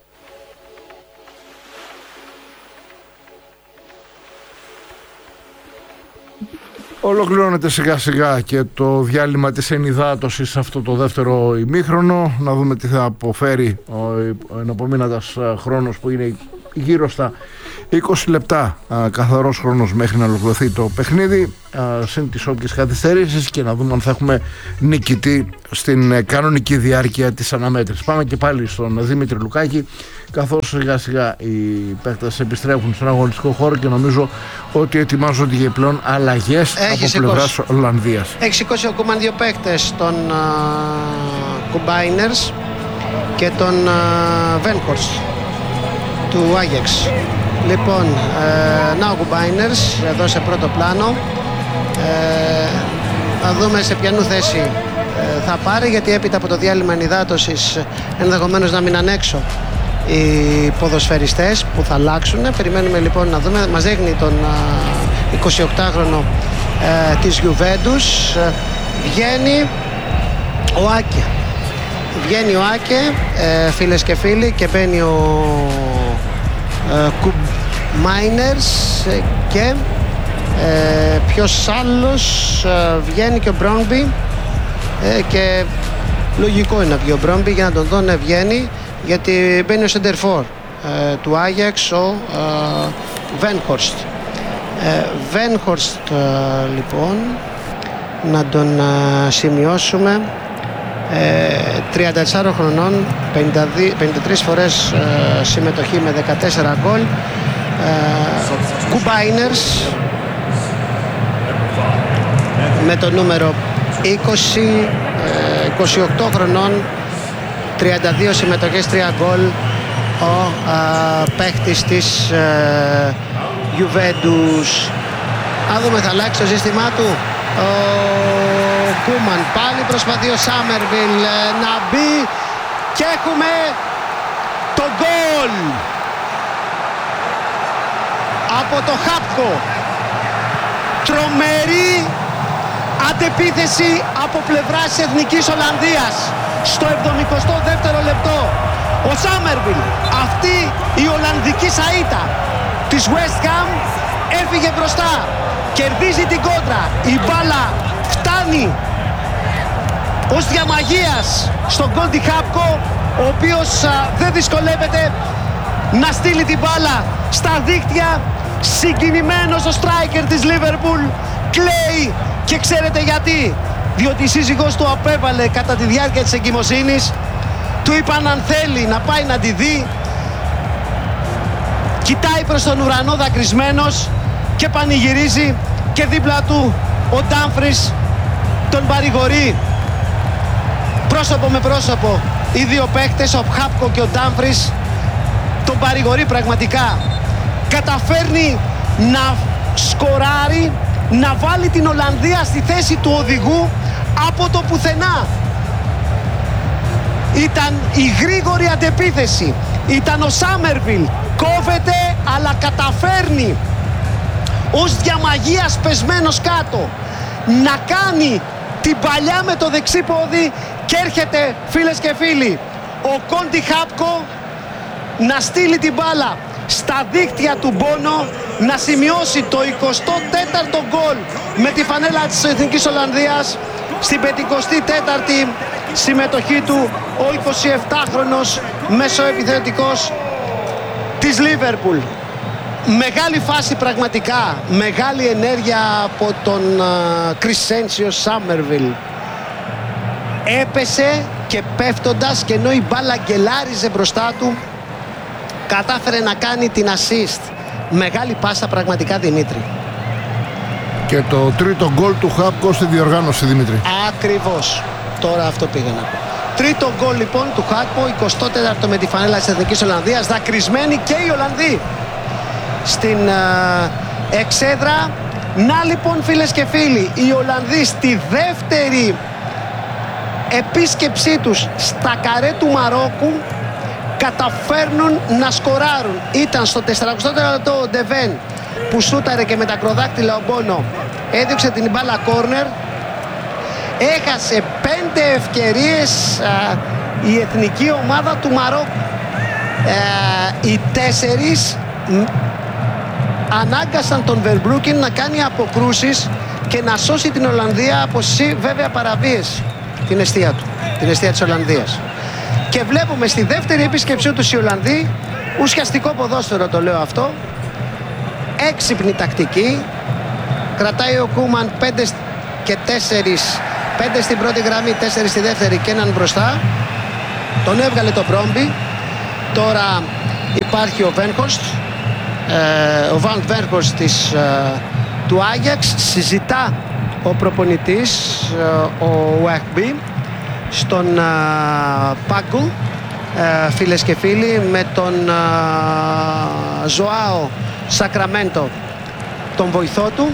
Ολοκληρώνεται σιγά σιγά και το διάλειμμα της ενυδάτωσης σε αυτό το δεύτερο ημίχρονο. Να δούμε τι θα αποφέρει ο εναπομείνατας χρόνος που είναι γύρω στα είκοσι λεπτά α, καθαρός χρόνος μέχρι να ολοκληρωθεί το παιχνίδι, α, συν τις όποιες καθυστερήσεις, και να δούμε αν θα έχουμε νικητή στην ε, κανονική διάρκεια της αναμέτρησης. Πάμε και πάλι στον Δημήτρη Λουκάκη, καθώς σιγά σιγά οι παίκτες επιστρέφουν στον αγωνιστικό χώρο και νομίζω ότι ετοιμάζονται για πλέον αλλαγές από πλευράς Ολλανδίας. Έχει σηκώσει ακόμα δύο παίκτες, τον Κουμπάινερς και τον Βένχορστ του Άγιαξ. Λοιπόν, ε, να ο Κουμπάινερς εδώ σε πρώτο πλάνο. Ε, θα δούμε σε ποιανού θέση ε, θα πάρει, γιατί έπειτα από το διάλειμμα ενυδάτωσης ενδεχομένως να μείναν έξω οι ποδοσφαιριστές που θα αλλάξουν. Περιμένουμε λοιπόν να δούμε. Μας δείχνει τον εικοσιοκτάχρονο ε, της Γιουβέντους. Ε, βγαίνει ο Άκε. Βγαίνει ο Άκε, ε, φίλες και φίλοι, και μπαίνει ο ε, Κουμπάινερς ε, και ε, ποιος άλλος ε, βγαίνει, και ο Μπρόμπι, ε, και λογικό είναι να βγει ο Μπρόμπι για να τον δω να βγαίνει, γιατί μπαίνει ο σεντερφόρ ε, του Άγιαξ, ο ε, Βένχορστ. ε, Βένχορστ ε, λοιπόν, να τον ε, σημειώσουμε, ε, τριάντα τεσσάρων χρονών, πενήντα δύο, πενήντα τρεις φορές ε, συμμετοχή με δεκατέσσερα γκολ. ε, Κουμπάινερς με το νούμερο είκοσι, ε, είκοσι οκτώ χρονών, τριάντα δύο συμμετοχές, τρία γκολ, ο ε, παίχτης της ε, Juventus. Αν δούμε, θα αλλάξει το σύστημά του ο Κούμαν. Πάλι προσπαθεί ο Σάμερβιλ να μπει και έχουμε το γκολ από το Χάπκο. Τρομερή αντεπίθεση από πλευράς της Εθνικής Ολλανδίας στο εβδομηκοστό δεύτερο λεπτό. Ο Σάμερβιλ, αυτή η Ολλανδική σαΐτα της West Ham, έφυγε μπροστά, κερδίζει την κόντρα, η μπάλα φτάνει ως διαμαγείας στον Γκόντι Χάπκο, ο οποίος α, δεν δυσκολεύεται να στείλει την μπάλα στα δίκτυα. Συγκινημένος ο στράικερ της Λίβερπουλ, κλαίει, και ξέρετε γιατί? Διότι η σύζυγός του απέβαλε κατά τη διάρκεια της εγκυμοσύνης. Του είπαν αν θέλει να πάει να τη δει. Κοιτάει προς τον ουρανό δακρυσμένος και πανηγυρίζει, και δίπλα του ο Ντάμφρις τον παρηγορεί. Πρόσωπο με πρόσωπο οι δύο παίκτες, ο Χάπκο και ο Ντάμφρις, τον παρηγορεί πραγματικά. Καταφέρνει να σκοράρει, να βάλει την Ολλανδία στη θέση του οδηγού από το πουθενά. Ήταν η γρήγορη αντεπίθεση, ήταν ο Σάμερβιλ, κόβεται αλλά καταφέρνει ως διαμαγείας πεσμένος κάτω να κάνει την παλιά με το δεξί πόδι, και έρχεται, φίλες και φίλοι, ο Γκόντι Χάπκο να στείλει την μπάλα στα δίκτυα του Μπόνο, να σημειώσει το εικοστό τέταρτο γκολ με τη φανέλα της Εθνικής Ολλανδίας στην πενηκοστή τέταρτη συμμετοχή του, ο εικοσιεπτάχρονος μεσοεπιθετικός της Λίβερπουλ. Μεγάλη φάση πραγματικά, μεγάλη ενέργεια από τον Κρίσενσιο Σάμερβιλ. Έπεσε και πέφτοντας, και ενώ η μπάλα γκελάριζε μπροστά του, κατάφερε να κάνει την assist. Μεγάλη πάσα πραγματικά, Δημήτρη. Και το τρίτο γκολ του Χάπκο στη διοργάνωση, Δημήτρη. Ακριβώς, τώρα αυτό πήγα να πω. Τρίτο γκολ λοιπόν του Χάκπο, εικοστό τέταρτο με τη φανέλα της Εθνικής Ολλανδίας. Δακρυσμένοι και οι Ολλανδοί στην uh, εξέδρα. Να λοιπόν, φίλες και φίλοι, οι Ολλανδοί στη δεύτερη επίσκεψή τους στα καρέ του Μαρόκου καταφέρνουν να σκοράρουν. Ήταν στο τεσσαρακοστό τέταρτο ο Ντεβέν που σούταρε και με τα ακροδάκτυλα ο Μπόνο έδιωξε την μπάλα κόρνερ. Έχασε πέντε ευκαιρίες α, η εθνική ομάδα του Μαρόκου. Ε, οι τέσσερις μ, ανάγκασαν τον Βερμπρούκεν να κάνει αποκρούσεις και να σώσει την Ολλανδία από σι, βέβαια παραβίαση, την εστία του, την εστία της Ολλανδίας. Και βλέπουμε στη δεύτερη επίσκεψή τους οι Ολλανδοί, ουσιαστικό ποδόσφαιρο το λέω αυτό, έξυπνη τακτική, κρατάει ο Κούμαν πέντε και τέσσερις, πέντε στην πρώτη γραμμή, τέσσερις στη δεύτερη και έναν μπροστά. Τον έβγαλε το Μπρόμπι. Τώρα υπάρχει ο Βένχορστ, ε, ο Βαν Βένχορστ της, ε, του Άγιαξ. Συζητά ο προπονητής, ε, ο Ουέχμπι, στον ε, πάγκο, ε, φίλες και φίλοι, με τον ε, Ζωάο Σακραμέντο, τον βοηθό του,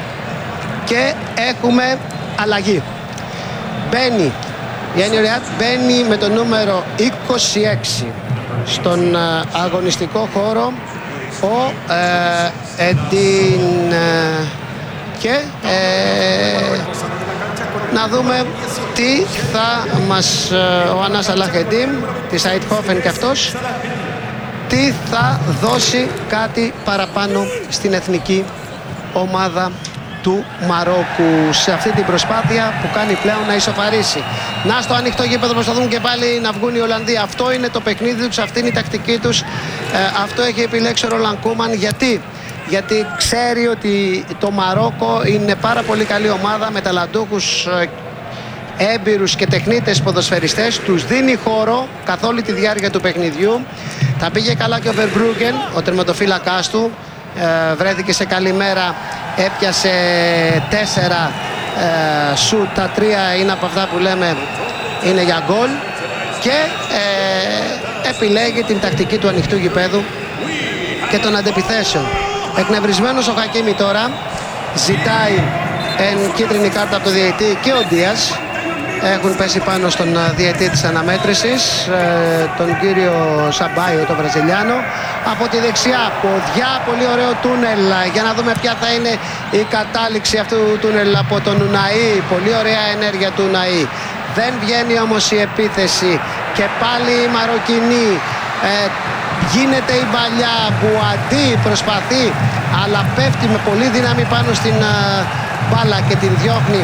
και έχουμε αλλαγή. Μπαίνει η Ένι Ριάτ, μπαίνει με το νούμερο είκοσι έξι στον uh, αγωνιστικό χώρο ο uh, Εντίν uh, και uh, να δούμε τι θα μας uh, ο Ανάς Αλαχεντίμ της Αιτχόφεν και αυτός τι θα δώσει κάτι παραπάνω στην εθνική ομάδα του Μαρόκου σε αυτή την προσπάθεια που κάνει πλέον να ισοφαρίσει. Να στο ανοιχτό γήπεδο προσπαθούν και πάλι να βγουν οι Ολλανδοί. Αυτό είναι το παιχνίδι τους, αυτή είναι η τακτική τους. Ε, αυτό έχει επιλέξει ο Ρολαν Κούμαν. Γιατί? Γιατί ξέρει ότι το Μαρόκο είναι πάρα πολύ καλή ομάδα με ταλαντούχους, έμπειρους και τεχνίτες ποδοσφαιριστές. Τους δίνει χώρο καθ' όλη τη διάρκεια του παιχνιδιού. Θα πήγε καλά και ο Βερμπρούγκεν, ο τερματοφύλακάς του. Ε, βρέθηκε σε καλή μέρα, έπιασε τέσσερα ε, σουτ, τα τρία είναι από αυτά που λέμε είναι για γκολ, και ε, επιλέγει την τακτική του ανοιχτού γηπέδου και των αντεπιθέσεων. Εκνευρισμένος ο Χακίμι τώρα ζητάει εν κίτρινη κάρτα από το διαιτητή, και ο Ντίας έχουν πέσει πάνω στον διαιτητή της αναμέτρησης, τον κύριο Σαμπάιο, τον Βραζιλιάνο. Από τη δεξιά ποδιά, πολύ ωραίο τούνελ, για να δούμε ποια θα είναι η κατάληξη αυτού του τούνελ από τον Ουναή. Πολύ ωραία ενέργεια του Ουναή. Δεν βγαίνει όμως η επίθεση και πάλι η Μαροκινή. Ε, γίνεται η παλιά που αντί προσπαθεί, αλλά πέφτει με πολύ δύναμη πάνω στην uh, μπάλα και την διώχνει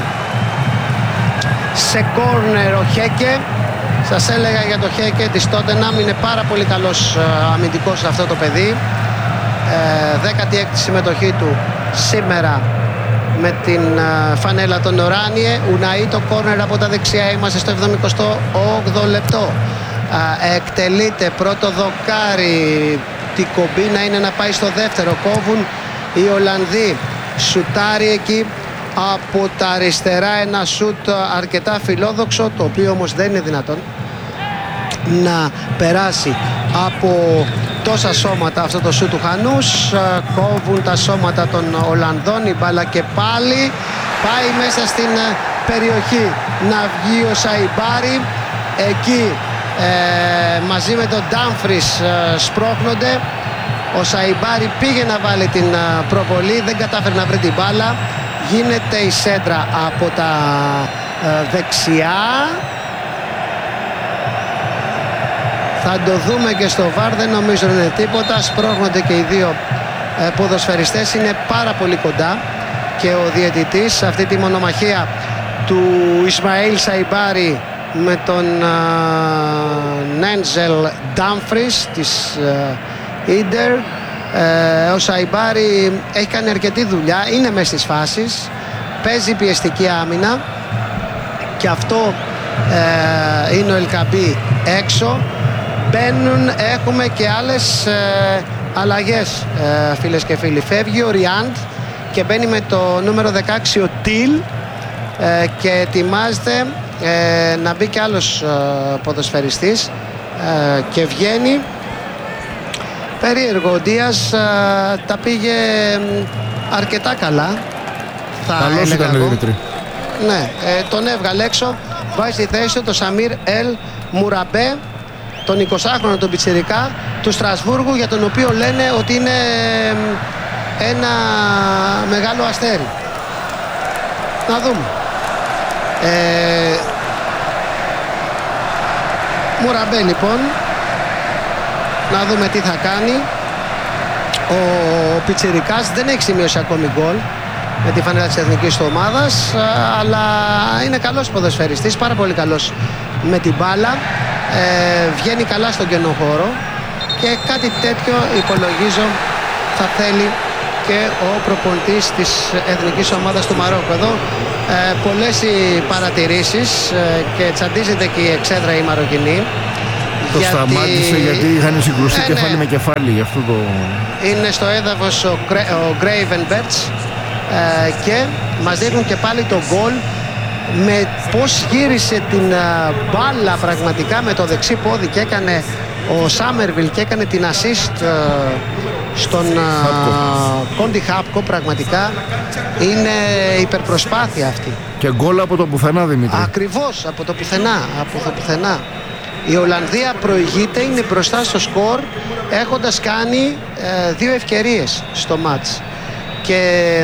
σε κόρνερ ο Χέκε. Σας έλεγα για το Χέκε της Τότεναμ, είναι πάρα πολύ καλός uh, αμυντικός αυτό το παιδί. ε, δέκατη έκτη συμμετοχή του σήμερα με την uh, φανέλα των Οράνιε. Ουναή το κόρνερ από τα δεξιά, είμαστε στο εβδομηκοστό όγδοο λεπτό. uh, εκτελείται πρώτο δοκάρι, την κομπίνα είναι να πάει στο δεύτερο, κόβουν οι Ολλανδοί. Σουτάρει εκεί από τα αριστερά ένα σουτ αρκετά φιλόδοξο, το οποίο όμως δεν είναι δυνατόν να περάσει από τόσα σώματα αυτό το σουτ του Χανούς. Κόβουν τα σώματα των Ολλανδών, η μπάλα και πάλι πάει μέσα στην περιοχή να βγει ο Σαϊμπάρι. Εκεί ε, μαζί με τον Ντάμφρις ε, σπρώχνονται. Ο Σαϊμπάρι πήγε να βάλει την ε, προβολή, δεν κατάφερε να βρει την μπάλα. Γίνεται η σέντρα από τα ε, δεξιά. Θα το δούμε και στο βαρ, δεν νομίζω είναι τίποτα. Σπρώχνονται και οι δύο ε, ποδοσφαιριστές, είναι πάρα πολύ κοντά. Και ο διαιτητής σε αυτή τη μονομαχία του Ισμαήλ Σαϊμπάρι με τον ε, Νέντζελ Ντάμφρις της ε, Ίντερ Ε, ο Σαϊμπάρη έχει κάνει αρκετή δουλειά, είναι μέσα στις φάσεις, παίζει πιεστική άμυνα και αυτό ε, είναι ο Ελκαμπή έξω. Μπαίνουν, έχουμε και άλλες ε, αλλαγές ε, φίλες και φίλοι. Φεύγει ο Ριάντ και μπαίνει με το νούμερο δεκαέξι ο Τιλ ε, και ετοιμάζεται ε, να μπει και άλλος ε, ποδοσφαιριστής ε, και βγαίνει περίεργο. Ο Ντίας ε, τα πήγε αρκετά καλά, θα καλώς έλεγα ήταν, εγώ. Δημήτρη. Ναι, ε, τον έβγαλε έξω, βάζει στη θέση του το Σαμίρ Ελ Μουραμπέ, τον εικοσάχρονο τον πιτσιρικά του Στρασβούργου, για τον οποίο λένε ότι είναι ένα μεγάλο αστέρι. Να δούμε. Ε, Μουραμπέ λοιπόν, να δούμε τι θα κάνει. Ο πιτσιρικάς δεν έχει σημειώσει ακόμη γκολ με τη φανέλα της εθνικής του ομάδας, αλλά είναι καλός ποδοσφαιριστής, πάρα πολύ καλός με την μπάλα, ε, βγαίνει καλά στον κενό χώρο και κάτι τέτοιο υπολογίζω θα θέλει και ο προπονητής της εθνικής ομάδας του Μαρόκου. Εδώ ε, πολλές οι παρατηρήσεις ε, και τσαντίζεται και η εξέδρα η Μαροκινή. Το γιατί... σταμάτησε γιατί είχαν συγκρουστεί ε, κεφάλι ναι. με κεφάλι γι' αυτό το... Είναι στο έδαφος ο, ο Gravenberch ε, και μας δείχνουν και πάλι το γκολ, με πως γύρισε την uh, μπάλα πραγματικά με το δεξί πόδι και έκανε ο Σάμερβιλ και έκανε την assist uh, στον Κόντι uh, Χάπκο. Πραγματικά είναι υπερπροσπάθεια αυτή. Και γκολ από το πουθενά, Δημήτρη. Ακριβώς, από το πουθενά, από το πουθενά. Η Ολλανδία προηγείται, είναι μπροστά στο σκορ, έχοντας κάνει uh, δύο ευκαιρίες στο μάτς. Και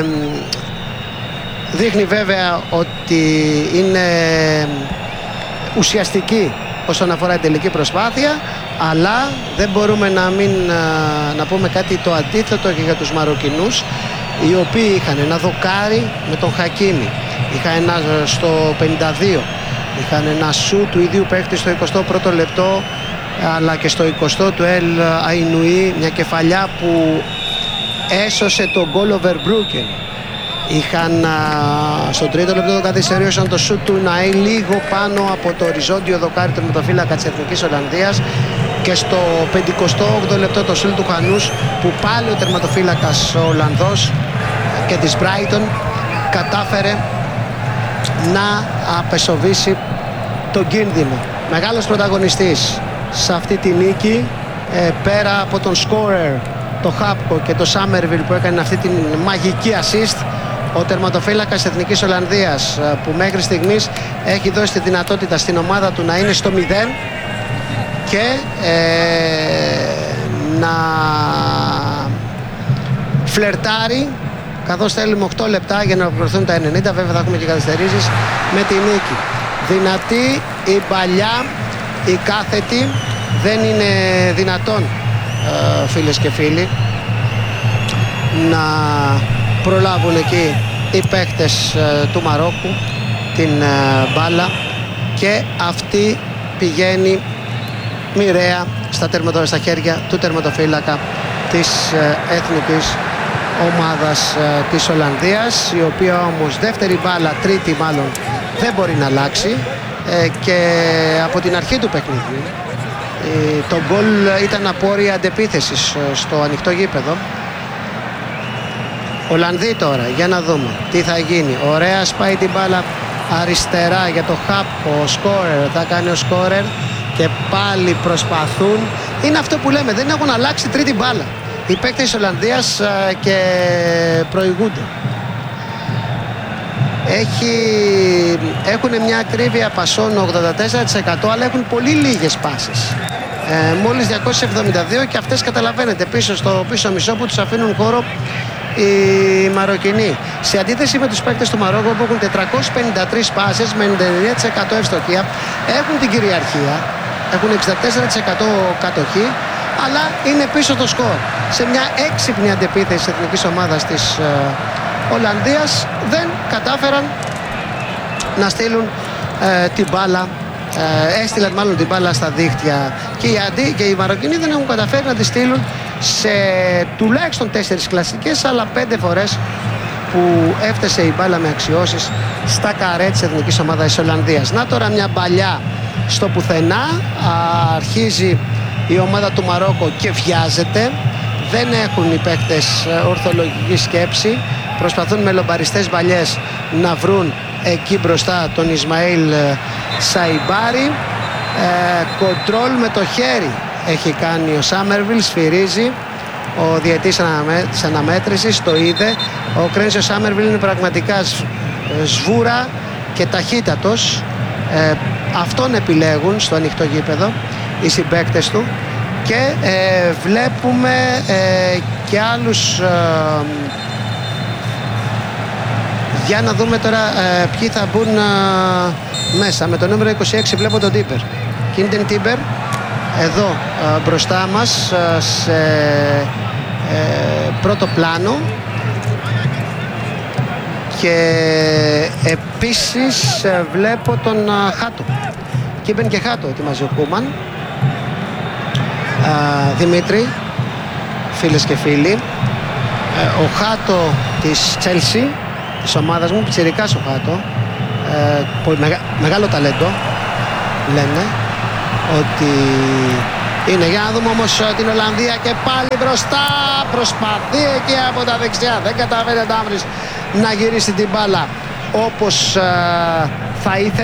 δείχνει βέβαια ότι είναι ουσιαστική όσον αφορά την τελική προσπάθεια, αλλά δεν μπορούμε να μην να πούμε κάτι το αντίθετο και για τους Μαροκινούς, οι οποίοι είχαν ένα δοκάρι με τον Χακίμι, είχαν ένα στο πενήντα δύο, είχαν ένα σου του ίδιου παίκτη στο εικοστό πρώτο λεπτό, αλλά και στο εικοστό του Ελ Αϊνουή, μια κεφαλιά που έσωσε τον γκολ ο Βερμπρούκεν. Είχαν α, στον τρίτο λεπτό των καθυστερήσεων το σουτ του Ναή λίγο πάνω από το οριζόντιο δοκάρι του τερματοφύλακα της Εθνικής Ολλανδίας, και στο πενηκοστό όγδοο λεπτό το σουτ του Χανούς, που πάλι ο τερματοφύλακας ο Ολλανδός και της Brighton κατάφερε να απεσοβήσει τον κίνδυνο. Μεγάλος πρωταγωνιστής σε αυτή τη νίκη, ε, πέρα από τον σκόρερ το Χάπκο και το Σάμερβιλ που έκανε αυτή τη μαγική assist, ο τερματοφύλακας Εθνικής Ολλανδίας, που μέχρι στιγμής έχει δώσει τη δυνατότητα στην ομάδα του να είναι στο μηδέν και ε, να φλερτάρει, καθώς θέλουμε οκτώ λεπτά για να ολοκληρωθούν τα ενενήντα. Βέβαια θα έχουμε και καθυστερήσεις με τη νίκη. Δυνατή η παλιά, η κάθετη. Δεν είναι δυνατόν, ε, φίλες και φίλοι, να προλάβουν εκεί οι παίκτες ε, του Μαρόκου την ε, μπάλα, και αυτή πηγαίνει μοιραία στα, τερματο, στα χέρια του τερματοφύλακα της ε, εθνικής ομάδας ε, της Ολλανδίας, η οποία όμως δεύτερη μπάλα, τρίτη μάλλον, δεν μπορεί να αλλάξει, ε, και από την αρχή του παιχνιδιού ε, το γκολ ήταν απόρρια αντεπίθεσης ε, στο ανοιχτό γήπεδο. Ολλανδοί τώρα, για να δούμε τι θα γίνει. Ωραία σπάει την μπάλα αριστερά για το Χάπκο, ο σκόρερ, θα κάνει ο σκόρερ και πάλι προσπαθούν. Είναι αυτό που λέμε, δεν έχουν αλλάξει τρίτη μπάλα οι παίκτες της Ολλανδίας α, και προηγούνται. Έχει, έχουν μια ακρίβεια πασών ογδόντα τέσσερα τοις εκατό, αλλά έχουν πολύ λίγες πάσες. Ε, μόλις διακόσιες εβδομήντα δύο, και αυτές καταλαβαίνετε πίσω στο πίσω μισό που τους αφήνουν χώρο οι Μαροκινοί. Σε αντίθεση με τους παίκτες του Μαρόκου που έχουν τετρακόσιες πενήντα τρεις πάσες με ενενήντα εννέα τοις εκατό ευστοχία, έχουν την κυριαρχία, έχουν εξήντα τέσσερα τοις εκατό κατοχή, αλλά είναι πίσω το σκορ. Σε μια έξυπνη αντεπίθεση της εθνικής ομάδας της ε, Ολλανδίας δεν κατάφεραν να στείλουν ε, την μπάλα, ε, έστειλαν μάλλον την μπάλα στα δίχτυα, και οι, αντί, και οι Μαροκινοί δεν έχουν καταφέρει να τη στείλουν σε τουλάχιστον τέσσερις κλασικές, αλλά πέντε φορές που έφτασε η μπάλα με αξιώσεις στα καρέ της εθνικής ομάδας της Ολλανδίας. Να τώρα μια παλιά στο πουθενά, αρχίζει η ομάδα του Μαρόκο και βιάζεται. Δεν έχουν οι παίκτες ορθολογική σκέψη, προσπαθούν με λομπαριστές μπαλιές να βρουν εκεί μπροστά τον Ισμαήλ Σαϊμπάρη. ε, Κοντρόλ με το χέρι έχει κάνει ο Σάμερβιλ, σφυρίζει ο διαιτής της αναμέτρησης, το είδε. Ο Κρένσιο Σάμερβιλ είναι πραγματικά σβούρα και ταχύτατος. ε, Αυτόν επιλέγουν στο ανοιχτό γήπεδο οι συμπαίκτες του. Και ε, βλέπουμε ε, και άλλους. ε, Για να δούμε τώρα ε, ποιοι θα μπουν ε, μέσα. Με το νούμερο είκοσι έξι βλέπω τον Τίμπερ, Κίντεν Τίμπερ, εδώ ε, μπροστά μας ε, σε ε, πρώτο πλάνο. Και επίσης ε, βλέπω τον ε, Χάτο, Κίμπεν και Χάτο ετοιμάζει ο Κούμαν. ε, Δημήτρη, φίλες και φίλοι, ε, ο Χάτο της Chelsea, της ομάδας μου, πιτσιρικάς ο Χάτο, ε, πολύ μεγα, μεγάλο ταλέντο λένε ότι είναι. Για να δούμε όμως την Ολλανδία και πάλι μπροστά, προσπαθεί εκεί από τα δεξιά, δεν καταφέρει ο Ντάμβρις να γυρίσει την μπάλα όπως ε, θα ήθελε.